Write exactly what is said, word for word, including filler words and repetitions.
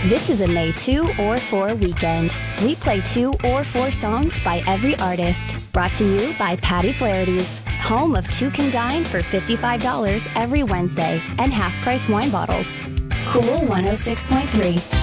This is a May two or four weekend. We play two or four songs by every artist. Brought to you by Patty Flaherty's, home of Two Can Dine for fifty-five dollars every Wednesday and half-price wine bottles. Cool one oh six point three.